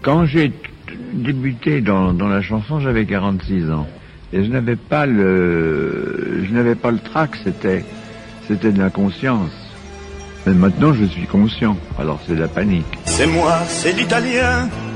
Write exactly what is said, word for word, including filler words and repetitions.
Quand j'ai t- débuté dans, dans la chanson, j'avais quarante-six ans. Et je n'avais pas le, je n'avais pas le trac, c'était, c'était de l'inconscience. Mais maintenant, je suis conscient. Alors c'est de la panique. C'est moi, c'est l'italien.